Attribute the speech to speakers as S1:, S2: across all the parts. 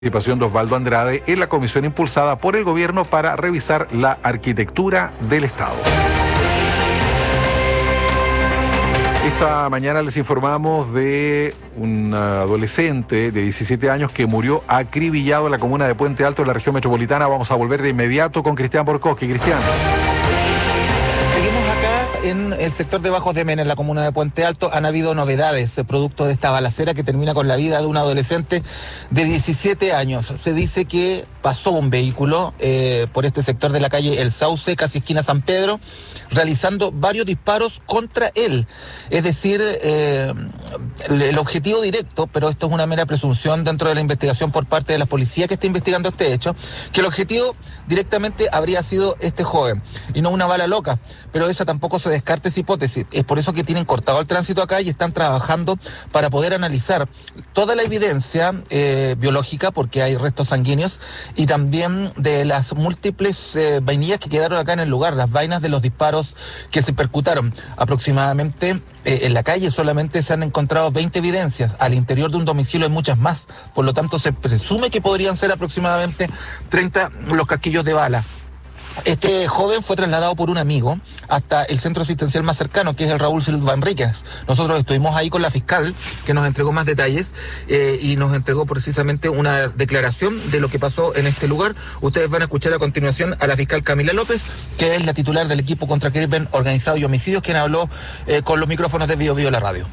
S1: Participación de Osvaldo Andrade en la comisión impulsada por el gobierno para revisar la arquitectura del Estado. Esta mañana les informamos de un adolescente de 17 años que murió acribillado en la comuna de Puente Alto, en la región metropolitana. Vamos a volver de inmediato con Cristian Borkowski. Cristian.
S2: Seguimos acá en el sector de Bajos de Mena, en la comuna de Puente Alto. Han habido novedades producto de esta balacera que termina con la vida de un adolescente de 17 años. Se dice que pasó un vehículo por este sector de la calle El Sauce, casi esquina San Pedro, realizando varios disparos contra él. Es decir, el objetivo directo, pero esto es una mera presunción dentro de la investigación por parte de la policía que está investigando este hecho, que el objetivo directamente habría sido este joven, y no una bala loca, pero esa tampoco se descarta esa hipótesis. Es por eso que tienen cortado el tránsito acá y están trabajando para poder analizar toda la evidencia biológica, porque hay restos sanguíneos, y también de las múltiples vainillas que quedaron acá en el lugar, las vainas de los disparos que se percutaron. Aproximadamente en la calle solamente se han encontrado 20 evidencias, al interior de un domicilio hay muchas más, por lo tanto se presume que podrían ser aproximadamente 30 los casquillos de bala. Este joven fue trasladado por un amigo hasta el centro asistencial más cercano, que es el Raúl Silva Enríquez. Nosotros estuvimos ahí con la fiscal, que nos entregó más detalles y nos entregó precisamente una declaración de lo que pasó en este lugar. Ustedes van a escuchar a continuación a la fiscal Camila López, que es la titular del equipo contra crimen organizado y homicidios, quien habló con los micrófonos de Bio Bio la radio.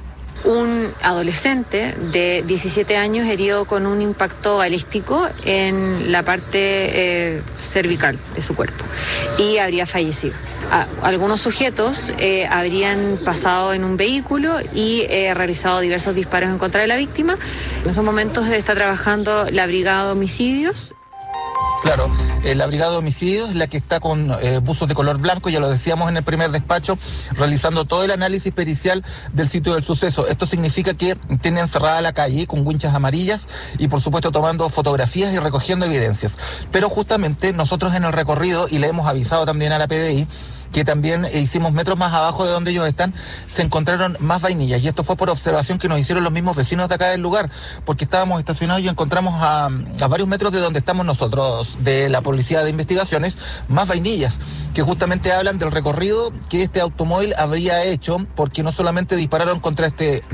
S3: Un adolescente de 17 años herido con un impacto balístico en la parte cervical de su cuerpo y habría fallecido. Algunos sujetos habrían pasado en un vehículo y realizado diversos disparos en contra de la víctima. En esos momentos está trabajando la brigada de homicidios.
S2: Claro, la brigada de homicidios es la que está con buzos de color blanco, ya lo decíamos en el primer despacho, realizando todo el análisis pericial del sitio del suceso. Esto significa que tienen cerrada la calle con winchas amarillas y por supuesto tomando fotografías y recogiendo evidencias. Pero justamente nosotros en el recorrido, y le hemos avisado también a la PDI, que también hicimos metros más abajo de donde ellos están, se encontraron más vainillas, y esto fue por observación que nos hicieron los mismos vecinos de acá del lugar, porque estábamos estacionados y encontramos a varios metros de donde estamos nosotros, de la Policía de Investigaciones, más vainillas, que justamente hablan del recorrido que este automóvil habría hecho, porque no solamente dispararon contra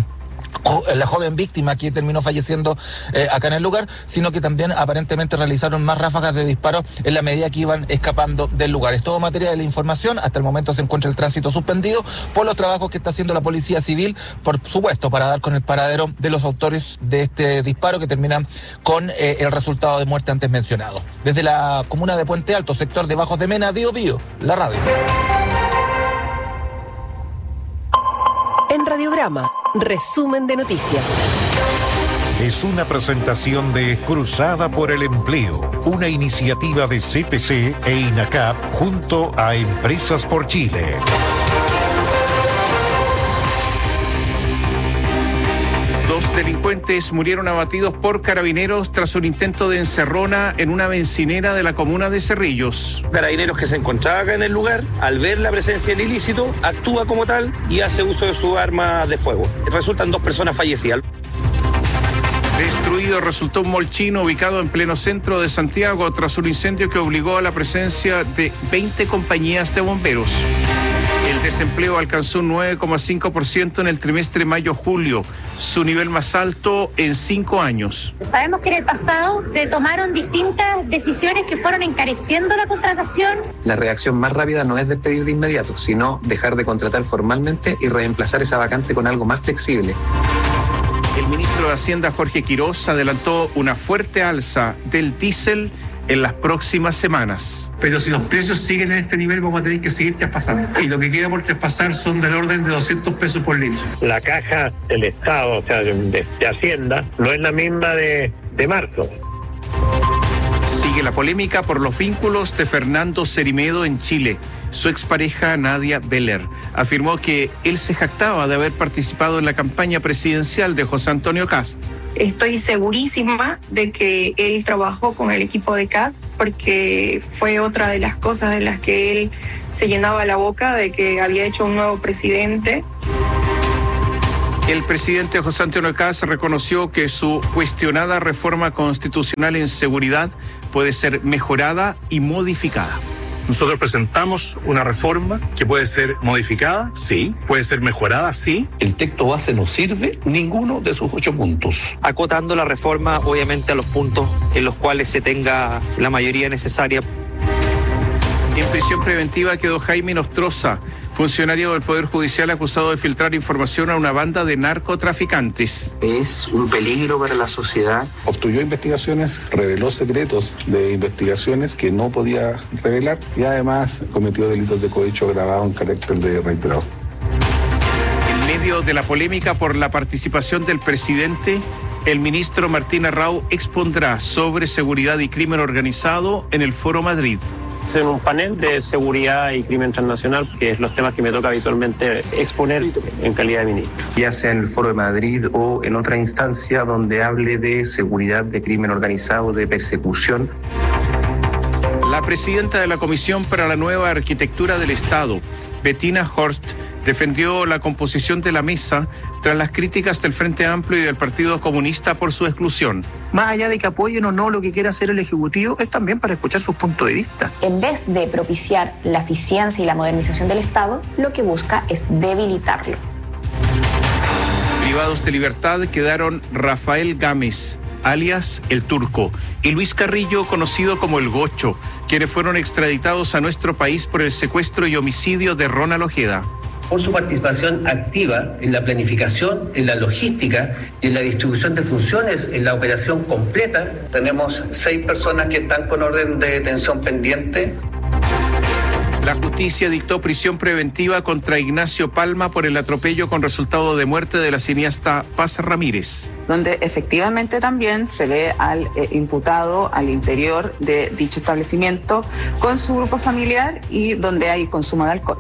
S2: la joven víctima que terminó falleciendo acá en el lugar, sino que también aparentemente realizaron más ráfagas de disparos en la medida que iban escapando del lugar. Es todo materia de la información. Hasta el momento se encuentra el tránsito suspendido por los trabajos que está haciendo la Policía Civil, por supuesto, para dar con el paradero de los autores de este disparo, que terminan con el resultado de muerte antes mencionado. Desde la comuna de Puente Alto, sector de Bajos de Mena, Bio Bio, la radio.
S4: En Radiograma, resumen de noticias.
S5: Es una presentación de Cruzada por el Empleo, una iniciativa de CPC e INACAP junto a Empresas por Chile.
S6: Dos delincuentes murieron abatidos por carabineros tras un intento de encerrona en una bencinera de la comuna de Cerrillos.
S7: Carabineros que se encontraba acá en el lugar, al ver la presencia del ilícito, actúa como tal y hace uso de su arma de fuego. Resultan 2 personas fallecidas.
S6: Destruido resultó un mall chino ubicado en pleno centro de Santiago tras un incendio que obligó a la presencia de 20 compañías de bomberos. El desempleo alcanzó un 9,5% en el trimestre mayo-julio, su nivel más alto en 5 años.
S8: Sabemos que en el pasado se tomaron distintas decisiones que fueron encareciendo la contratación.
S9: La reacción más rápida no es despedir de inmediato, sino dejar de contratar formalmente y reemplazar esa vacante con algo más flexible.
S6: El ministro de Hacienda, Jorge Quirós, adelantó una fuerte alza del diésel en las próximas semanas.
S10: Pero si los precios siguen en este nivel, vamos a tener que seguir traspasando. Y lo que queda por traspasar son del orden de 200 pesos por litro.
S11: La caja del Estado, o sea, de Hacienda, no es la misma de marzo.
S6: Sigue la polémica por los vínculos de Fernando Cerimedo en Chile. Su expareja Nadia Beller afirmó que él se jactaba de haber participado en la campaña presidencial de José Antonio Kast.
S12: Estoy segurísima de que él trabajó con el equipo de Kast, porque fue otra de las cosas de las que él se llenaba la boca, de que había hecho un nuevo presidente.
S6: El presidente José Antonio Kast reconoció que su cuestionada reforma constitucional en seguridad puede ser mejorada y modificada.
S13: Nosotros presentamos una reforma que puede ser modificada, sí. Puede ser mejorada, sí.
S14: El texto base no sirve ninguno de sus 8 puntos.
S15: Acotando la reforma, obviamente, a los puntos en los cuales se tenga la mayoría necesaria.
S6: En prisión preventiva quedó Jaime Nostroza, funcionario del Poder Judicial acusado de filtrar información a una banda de narcotraficantes.
S16: Es un peligro para la sociedad.
S17: Obstruyó investigaciones, reveló secretos de investigaciones que no podía revelar y además cometió delitos de cohecho agravado en carácter de reiterado.
S6: En medio de la polémica por la participación del presidente, el ministro Martín Arrau expondrá sobre seguridad y crimen organizado en el Foro Madrid.
S18: En un panel de seguridad y crimen transnacional, que es los temas que me toca habitualmente exponer en calidad de ministro.
S9: Ya sea en el Foro de Madrid o en otra instancia donde hable de seguridad, de crimen organizado, de persecución.
S6: La presidenta de la Comisión para la Nueva Arquitectura del Estado, Bettina Horst, defendió la composición de la mesa tras las críticas del Frente Amplio y del Partido Comunista por su exclusión.
S19: Más allá de que apoyen o no lo que quiera hacer el Ejecutivo, es también para escuchar sus puntos de vista.
S20: En vez de propiciar la eficiencia y la modernización del Estado, lo que busca es debilitarlo.
S6: Privados de libertad quedaron Rafael Gámez, alias El Turco, y Luis Carrillo, conocido como El Gocho, quienes fueron extraditados a nuestro país por el secuestro y homicidio de Ronald Ojeda.
S21: Por su participación activa en la planificación, en la logística y en la distribución de funciones en la operación completa. Tenemos 6 personas que están con orden de detención pendiente.
S6: La justicia dictó prisión preventiva contra Ignacio Palma por el atropello con resultado de muerte de la cineasta Paz Ramírez.
S22: Donde efectivamente también se ve al imputado al interior de dicho establecimiento con su grupo familiar y donde hay consumo de alcohol.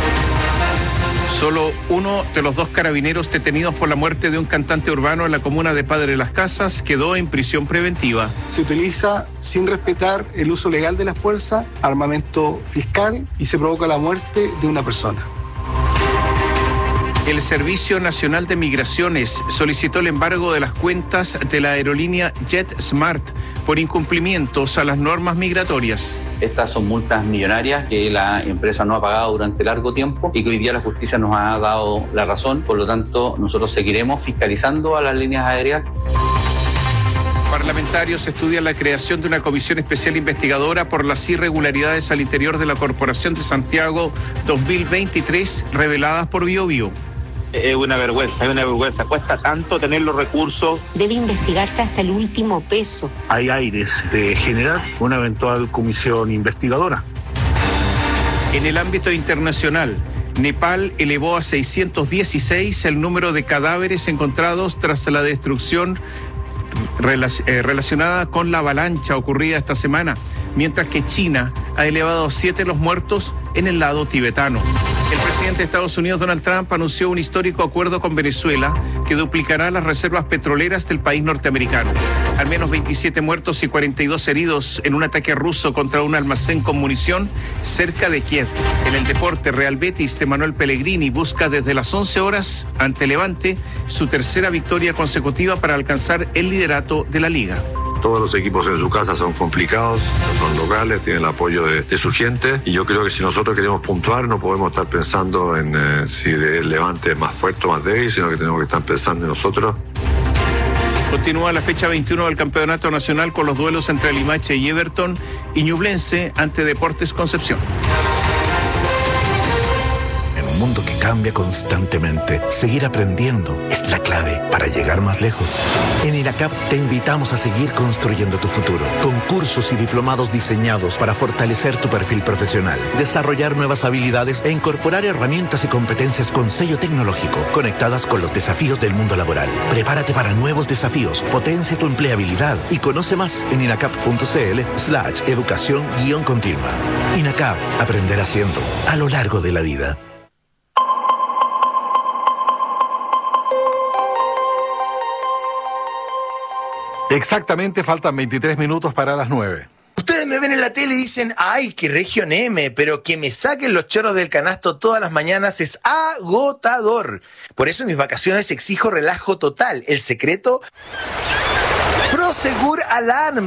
S6: Solo uno de los 2 carabineros detenidos por la muerte de un cantante urbano en la comuna de Padre Las Casas quedó en prisión preventiva.
S23: Se utiliza sin respetar el uso legal de la fuerza, armamento fiscal y se provoca la muerte de una persona.
S6: El Servicio Nacional de Migraciones solicitó el embargo de las cuentas de la aerolínea JetSmart por incumplimientos a las normas migratorias.
S24: Estas son multas millonarias que la empresa no ha pagado durante largo tiempo y que hoy día la justicia nos ha dado la razón. Por lo tanto, nosotros seguiremos fiscalizando a las líneas aéreas.
S6: Parlamentarios estudian la creación de una comisión especial investigadora por las irregularidades al interior de la Corporación de Santiago 2023 reveladas por Biobío.
S25: Es una vergüenza, cuesta tanto tener los recursos.
S26: Debe investigarse hasta el último peso.
S13: Hay aires de generar una eventual comisión investigadora.
S6: En el ámbito internacional, Nepal elevó a 616 el número de cadáveres encontrados tras la destrucción relacionada con la avalancha ocurrida esta semana, mientras que China ha elevado a 7 los muertos en el lado tibetano. El presidente de Estados Unidos, Donald Trump, anunció un histórico acuerdo con Venezuela que duplicará las reservas petroleras del país norteamericano. Al menos 27 muertos y 42 heridos en un ataque ruso contra un almacén con munición cerca de Kiev. En el deporte, Real Betis de Manuel Pellegrini busca desde las 11 horas ante Levante su tercera victoria consecutiva para alcanzar el liderato de la liga.
S27: Todos los equipos en su casa son complicados, son locales, tienen el apoyo de su gente y yo creo que si nosotros queremos puntuar no podemos estar pensando en si el Levante es más fuerte o más débil, sino que tenemos que estar pensando en nosotros.
S6: Continúa la fecha 21 del Campeonato Nacional con los duelos entre Limache y Everton y Ñublense ante Deportes Concepción.
S28: Un mundo que cambia constantemente. Seguir aprendiendo es la clave para llegar más lejos. En INACAP te invitamos a seguir construyendo tu futuro, con cursos y diplomados diseñados para fortalecer tu perfil profesional, desarrollar nuevas habilidades e incorporar herramientas y competencias con sello tecnológico, conectadas con los desafíos del mundo laboral. Prepárate para nuevos desafíos, potencia tu empleabilidad y conoce más en inacap.cl/educación-continua. INACAP, aprender haciendo, a lo largo de la vida.
S1: Exactamente, faltan 23 minutos para las 9.
S2: Ustedes me ven en la tele y dicen, ay, qué región M, pero que me saquen los chorros del canasto todas las mañanas es agotador. Por eso en mis vacaciones exijo relajo total. El secreto, Prosegur Alarm.